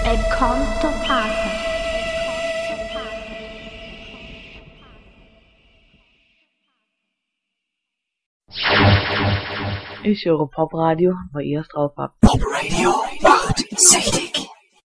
è conto pata. Ich höre Popradio bei Erstraufab. Popradio macht süchtig.